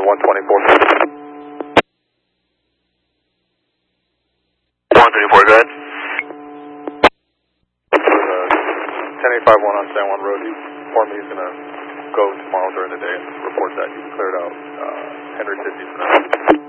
124. 134, go ahead. 10851 on San Juan Road. He informed me he's going to go tomorrow during the day and report that he's cleared out Henry 50 for now.